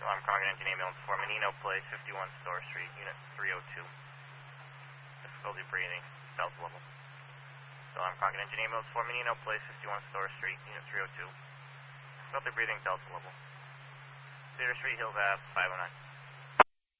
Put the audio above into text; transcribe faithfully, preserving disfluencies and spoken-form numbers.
Alarm Concord Engine Ambulance for Menino Place, fifty-one Store Street, Unit three oh two. Difficulty breathing, Delta level. Alarm Concord Engine Ambulance for Menino Place, fifty-one Store Street, Unit three oh two. Difficulty breathing, Delta level. Cedar Street, Hills Ave, five oh nine.